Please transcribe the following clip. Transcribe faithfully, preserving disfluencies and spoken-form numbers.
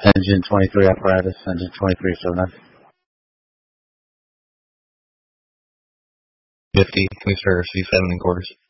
Engine twenty-three apparatus, engine twenty-three sonar. fifty, can we start our C seven in quarters?